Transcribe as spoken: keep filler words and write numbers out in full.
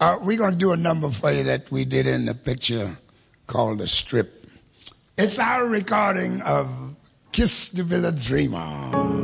Uh, we're going to do a number for you that we did in the picture called The Strip. It's our recording of Kiss the Villa Dreamer.